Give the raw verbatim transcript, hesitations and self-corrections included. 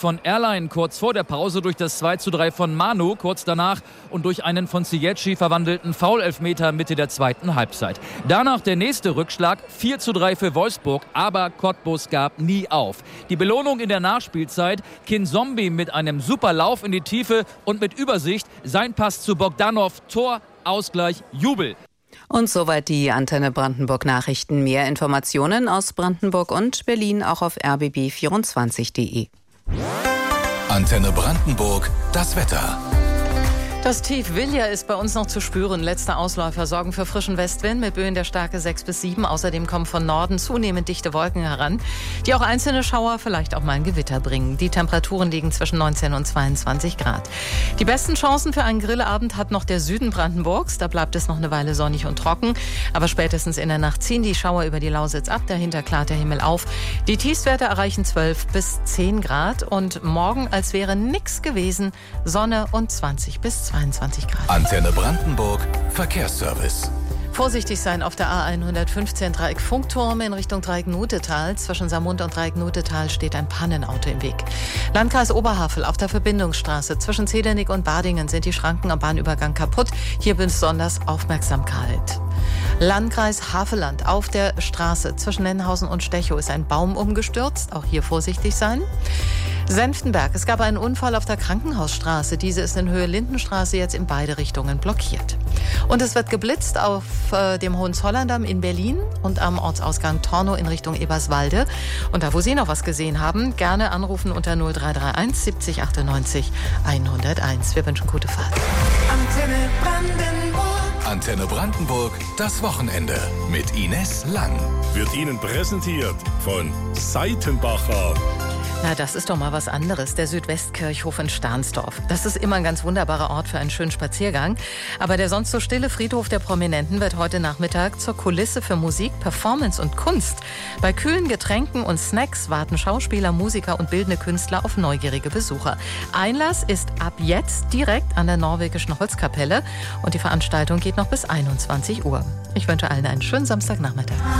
von Airline kurz vor der Pause durch das zwei zu drei von Manu kurz danach und durch einen von Ziyech verwandelten Foul-Elfmeter Mitte der zweiten Halbzeit. Danach der nächste Rückschlag, vier zu drei für Wolfsburg, aber Cottbus gab nie auf. Die Belohnung in der Nachspielzeit, Kinzombie mit einem super Lauf in die Tiefe und mit Übersicht, sein Pass zu Bogdanov, Tor, Ausgleich, Jubel. Und soweit die Antenne Brandenburg Nachrichten. Mehr Informationen aus Brandenburg und Berlin auch auf r b b vierundzwanzig punkt de. Antenne Brandenburg, das Wetter. Das Tief Vilja ist bei uns noch zu spüren. Letzte Ausläufer sorgen für frischen Westwind mit Böen der Stärke sechs bis sieben. Außerdem kommen von Norden zunehmend dichte Wolken heran, die auch einzelne Schauer, vielleicht auch mal ein Gewitter bringen. Die Temperaturen liegen zwischen neunzehn und zweiundzwanzig Grad. Die besten Chancen für einen Grillabend hat noch der Süden Brandenburgs. Da bleibt es noch eine Weile sonnig und trocken. Aber spätestens in der Nacht ziehen die Schauer über die Lausitz ab. Dahinter klart der Himmel auf. Die Tiefstwerte erreichen zwölf bis zehn Grad. Und morgen, als wäre nichts gewesen, Sonne und zwanzig bis zweiundzwanzig Grad. Antenne Brandenburg, Verkehrsservice. Vorsichtig sein auf der A hundertfünfzehn Dreieck Funkturm in Richtung Dreieck-Nutetal. Zwischen Samund und Dreieck-Nutetal steht ein Pannenauto im Weg. Landkreis Oberhavel auf der Verbindungsstraße zwischen Zedernick und Badingen sind die Schranken am Bahnübergang kaputt. Hier besonders Aufmerksamkeit. Landkreis Havelland auf der Straße zwischen Nennhausen und Stechow ist ein Baum umgestürzt. Auch hier vorsichtig sein. Senftenberg. Es gab einen Unfall auf der Krankenhausstraße. Diese ist in Höhe Lindenstraße jetzt in beide Richtungen blockiert. Und es wird geblitzt auf äh, dem Hohenzollerndamm in Berlin und am Ortsausgang Tornow in Richtung Eberswalde. Und da, wo Sie noch was gesehen haben, gerne anrufen unter null drei drei eins siebzig achtundneunzig hunderteins. Wir wünschen gute Fahrt. Antenne Brandenburg. Antenne Brandenburg, das Wochenende mit Ines Lang. Wird Ihnen präsentiert von Seitenbacher. Na, das ist doch mal was anderes, der Südwestkirchhof in Stahnsdorf. Das ist immer ein ganz wunderbarer Ort für einen schönen Spaziergang. Aber der sonst so stille Friedhof der Prominenten wird heute Nachmittag zur Kulisse für Musik, Performance und Kunst. Bei kühlen Getränken und Snacks warten Schauspieler, Musiker und bildende Künstler auf neugierige Besucher. Einlass ist ab jetzt direkt an der norwegischen Holzkapelle und die Veranstaltung geht noch bis einundzwanzig Uhr. Ich wünsche allen einen schönen Samstagnachmittag.